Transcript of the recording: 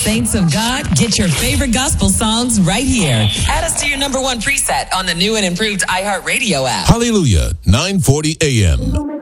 Saints of God, get your favorite gospel songs right here. Add us to your number one preset on the new and improved iHeartRadio app. Hallelujah, 940 AM.